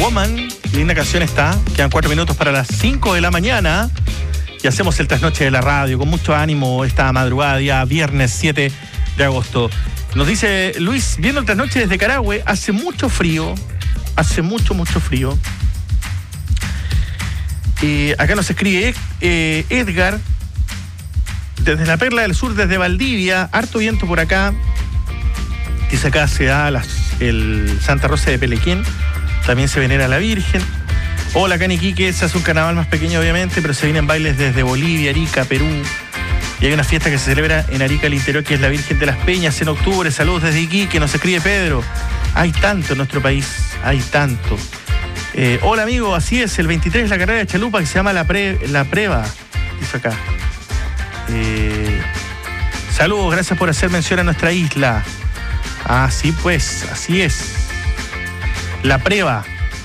Woman. Linda canción está. Quedan 4 minutos para las 5 de la mañana. Y hacemos el trasnoche de la radio con mucho ánimo esta madrugada, día viernes 7 de agosto. Nos dice Luis, viendo el trasnoche desde Carahue, hace mucho frío. Hace mucho frío. Acá nos escribe Edgar, desde la Perla del Sur, desde Valdivia, harto viento por acá. Dice acá se da el Santa Rosa de Pelequén, también se venera a la Virgen. Hola, acá en Iquique se hace un carnaval más pequeño obviamente, pero se vienen bailes desde Bolivia, Arica, Perú. Y hay una fiesta que se celebra en Arica, al interior, que es la Virgen de las Peñas en octubre. Saludos desde Iquique, nos escribe Pedro. Hay tanto en nuestro país, hay tanto. Hola amigo, así es, el 23 es la carrera de Chalupa que se llama La Preva, dice acá. Saludos, gracias por hacer mención a nuestra isla. Sí, pues, así es. La Preva.